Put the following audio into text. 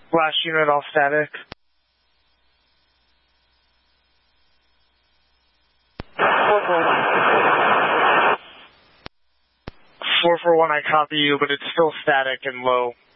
Last unit all static. 441, I copy you, but it's still static and low.